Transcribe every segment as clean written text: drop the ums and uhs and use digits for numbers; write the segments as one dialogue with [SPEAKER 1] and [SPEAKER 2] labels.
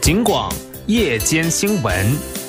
[SPEAKER 1] 警广夜间新闻。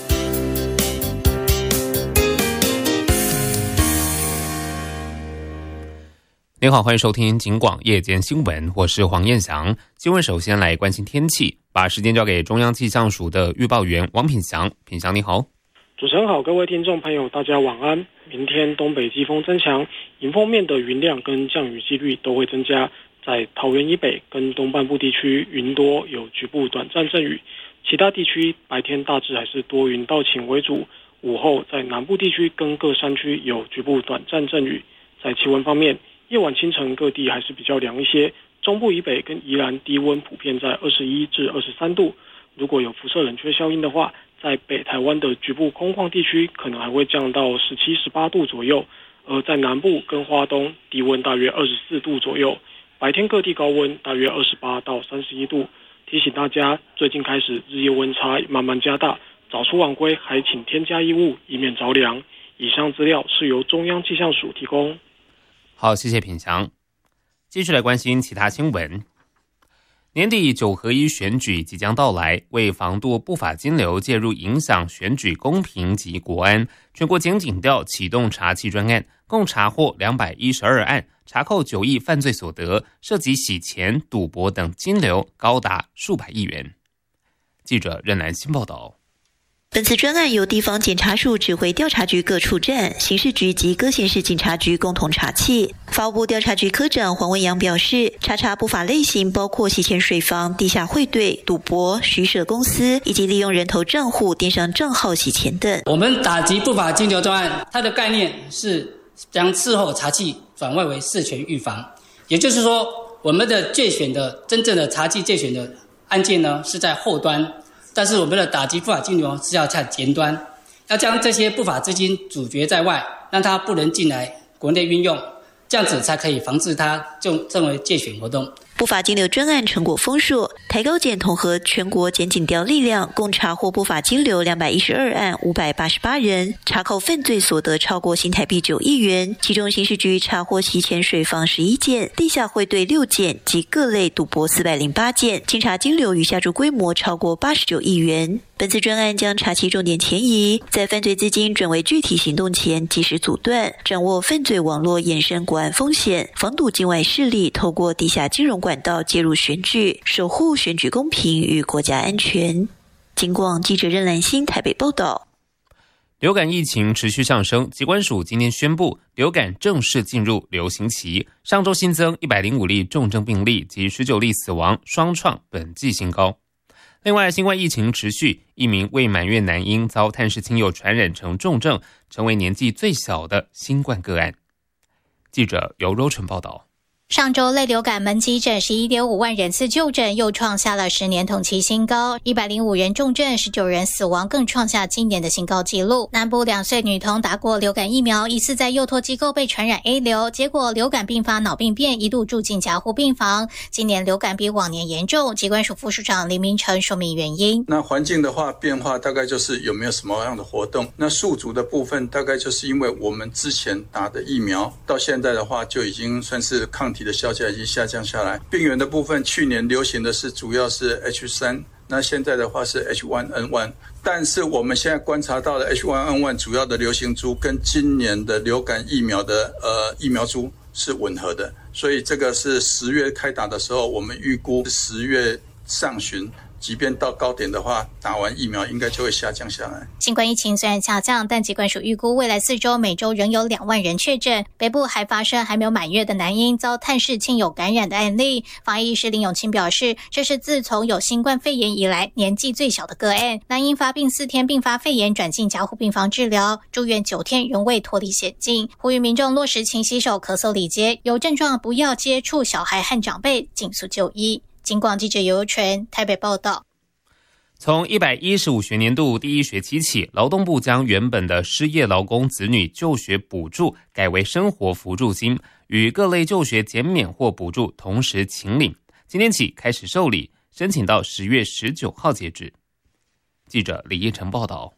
[SPEAKER 1] 您好，欢迎收听警广夜间新闻，我是黄彦翔。新闻首先来关心天气，把时间交给中央气象署的预报员王品祥。品祥你好。
[SPEAKER 2] 主持人好，各位听众朋友大家晚安。明天东北季风增强，迎风面的云量跟降雨几率都会增加，在桃园以北跟东半部地区云多，有局部短暂阵雨，其他地区白天大致还是多云到晴为主，午后在南部地区跟各山区有局部短暂阵雨。在气温方面，夜晚清晨各地还是比较凉一些，中部以北跟宜兰低温普遍在21至23度，如果有辐射冷却效应的话，在北台湾的局部空旷地区可能还会降到17、18度左右，而在南部跟花东低温大约24度左右，白天各地高温大约28到31度。提醒大家，最近开始日夜温差慢慢加大，早出晚归还请添加衣物，以免着凉。以上资料是由中央气象署提供。
[SPEAKER 1] 好，谢谢品祥。继续来关心其他新闻。年底9合1选举即将到来，为防杜不法金流介入影响选举公平及国安，全国检警调启动查缉专案，共查获212案，查扣9亿犯罪所得，涉及洗钱、赌博等金流高达数百亿元。记者任南新报道。
[SPEAKER 3] 本次专案由地方检察署指挥调查局各处站、刑事局及各县市警察局共同查缉。法务部调查局科长黄文阳表示，查不法类型包括洗钱水房、地下汇兑、赌博、虚设公司以及利用人头账户、电商账号洗钱等。
[SPEAKER 4] 我们打击不法金流专案，它的概念是将事后查缉转换为事前预防，也就是说，我们的介选的真正的查缉介选的案件呢是在后端。但是我们的打击不法金流是要在前端，要将这些不法资金阻绝在外，让它不能进来国内运用，这样子才可以防治它正为介选活动。
[SPEAKER 3] 不法金流专案成果丰硕，台高检统合全国检警调力量，共查获不法金流212案588人，查扣犯罪所得超过新台币9亿元，其中刑事局查获洗钱水房11件，地下汇兑6件及各类赌博408件，经查金流与下注规模超过89亿元。本次专案将查缉重点前移，在犯罪资金转为具体行动前及时阻断，掌握犯罪网络衍生国安风险，防堵境外势力透过地下金融管道介入选举，守护选举公平与国家安全。警广记者任兰心台北报道。
[SPEAKER 1] 流感疫情持续上升，疾管署今天宣布，流感正式进入流行期。上周新增105例重症病例及19例死亡，双创本季新高。另外，新冠疫情持续，一名未满月男婴遭探视亲友传染成重症，成为年纪最小的新冠个案。记者尤柔纯报道。
[SPEAKER 5] 上周类流感门急诊 11.5 万人次就诊，又创下了10年同期新高，105人重症，19人死亡，更创下今年的新高纪录。南部2岁女童打过流感疫苗，疑似在幼托机构被传染 A 流，结果流感并发脑病变，一度住进加护病房。今年流感比往年严重，疾管署副署长林明成说明原因。
[SPEAKER 6] 那环境的话，变化大概就是有没有什么样的活动。那宿主的部分大概就是因为我们之前打的疫苗，到现在的话就已经算是抗体的效价已经下降下来。病原的部分，去年流行的是主要是 H3， 那现在的话是 H1N1， 但是我们现在观察到的 H1N1 主要的流行株跟今年的流感疫苗的疫苗株是吻合的，所以这个是10月开打的时候，我们预估10月上旬，即便到高点的话，打完疫苗应该就会下降下来。
[SPEAKER 5] 新冠疫情虽然下降，但疾管署预估未来4周每周仍有2万人确诊。北部还发生还没有满月的男婴遭探视亲友感染的案例。防疫医师林永清表示，这是自从有新冠肺炎以来年纪最小的个案。男婴发病4天并发肺炎，转进加护病房治疗，住院9天仍未脱离险境。呼吁民众落实勤洗手、咳嗽礼节，有症状不要接触小孩和长辈，尽速就医。警广记者尤纯台北报道。
[SPEAKER 1] 从115学年度第1学期起，劳动部将原本的失业劳工子女就学补助改为生活扶助金，与各类就学减免或补助同时请领。今天起开始受理，申请到10月19号截止。记者李叶成报道。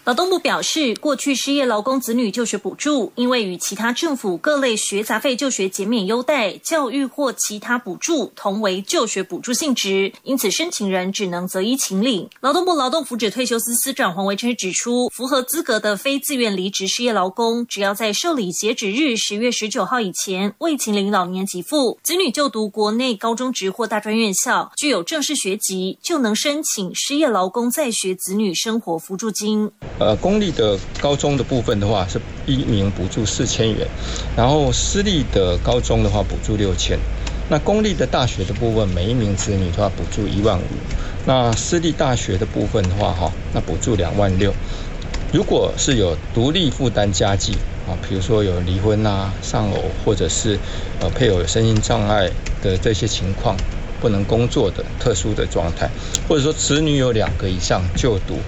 [SPEAKER 7] 劳动部表示，过去失业劳工子女就学补助，因为与其他政府各类学杂费就学减免优待、教育或其他补助同为就学补助性质，因此申请人只能择一请领。劳动部劳动福祉退休司司长黄维琛指出，符合资格的非自愿离职失业劳工，只要在受理截止日10月19号以前未请领老年给付，子女就读国内高中职或大专院校，具有正式学籍，就能申请失业劳工在学子女生活扶助金。
[SPEAKER 8] 公立的高中的部分的话是一名补助4000元，然后私立的高中的话补助6000，那公立的大学的部分每一名子女的话补助15000，那私立大学的部分的话那补助26000。如果是有独立负担家计比如说有离婚丧偶，或者是配偶有身心障碍的这些情况，不能工作的特殊的状态，或者说子女有2个以上就读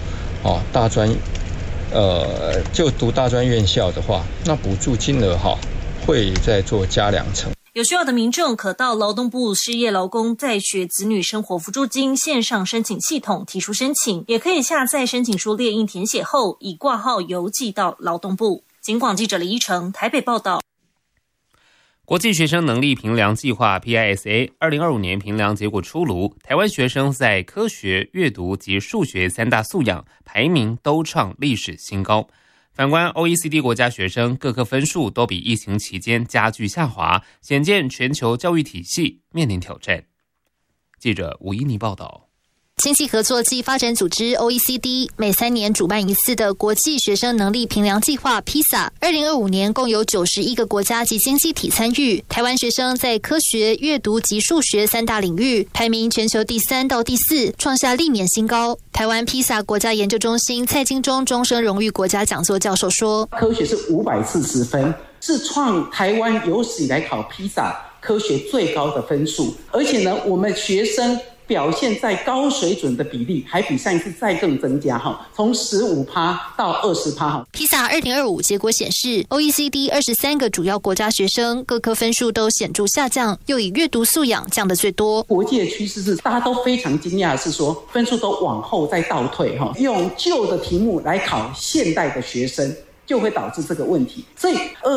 [SPEAKER 8] 就读大专院校的话，那补助金额会再做加2成。
[SPEAKER 7] 有需要的民众可到劳动部失业劳工在学子女生活扶助金线上申请系统提出申请，也可以下载申请书列印填写后，以挂号邮寄到劳动部。警广记者李依成台北报道。
[SPEAKER 1] 国际学生能力评量计划 PISA 2025年评量结果出炉，台湾学生在科学、阅读及数学3大素养排名都创历史新高。反观 OECD 国家学生各科分数都比疫情期间加剧下滑，显见全球教育体系面临挑战。记者吴依妮报道。
[SPEAKER 9] 经济合作暨发展组织 OECD 每3年主办一次的国际学生能力评量计划 PISA 2025年共有91个国家及经济体参与，台湾学生在科学、阅读及数学3大领域排名全球第3到第4，创下历年新高。台湾 PISA 国家研究中心蔡金忠终身荣誉国家讲座教授说，
[SPEAKER 10] 科学是540分，是创台湾有史以来考 PISA 科学最高的分数，而且呢，我们学生表现在高水准的比例还比上一次再更增加，从15%到20%。
[SPEAKER 9] PISA 2025结果显示 ，OECD 23个主要国家学生各科分数都显著下降，又以阅读素养降得最多。
[SPEAKER 10] 国际的趋势是大家都非常惊讶的是说，分数都往后再倒退，用旧的题目来考现代的学生，就会导致这个问题。所以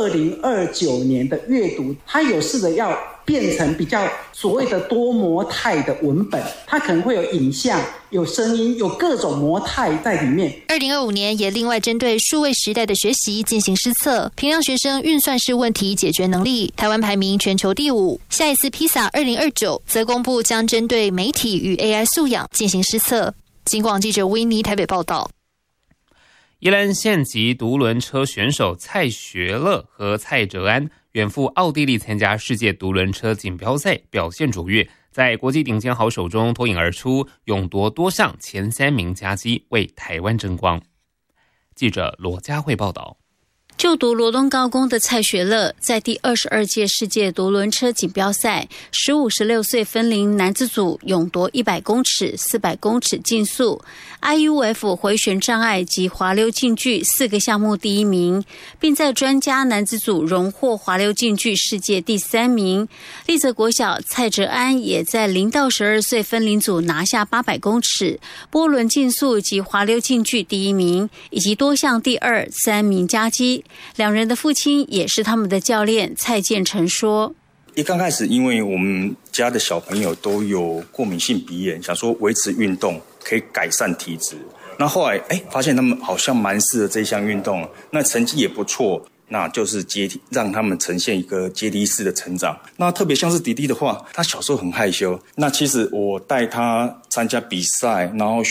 [SPEAKER 10] 2029年的阅读，它有试着要变成比较所谓的多模态的文本，它可能会有影像、有声音、有各种模态在里面。
[SPEAKER 9] 2025年也另外针对数位时代的学习进行施测，评量学生运算式问题解决能力，台湾排名全球第5。下一次 PISA 2029则公布将针对媒体与 AI 素养进行施测。警广记者威尼台北报道。
[SPEAKER 1] 宜兰县级独轮车选手蔡学乐和蔡哲安远赴奥地利参加世界独轮车锦标赛，表现卓越，在国际顶尖好手中脱颖而出，勇夺多项前3名佳绩，为台湾争光。记者罗佳慧报道。
[SPEAKER 11] 就读罗东高工的蔡学乐，在第22届世界独轮车锦标赛15、16岁分龄男子组勇夺100公尺、400公尺竞速、IUF 回旋障碍及滑溜竞距4个项目第1名，并在专家男子组荣获滑溜竞距世界第3名。立泽国小蔡哲安也在0到12岁分龄组拿下800公尺、波轮竞速及滑溜竞距第1名，以及多项第2、3名佳绩。两人的父亲也是他们的教练蔡建成说，
[SPEAKER 12] 刚开始因为我们家的小朋友都有过敏性鼻炎，想说维持运动可以改善体质，那后来发现他们好像蛮适合这项运动，那成绩也不错，那就是让他们呈现一个阶梯式的成长。那特别像是弟弟的话，他小时候很害羞，那其实我带他参加比赛，然后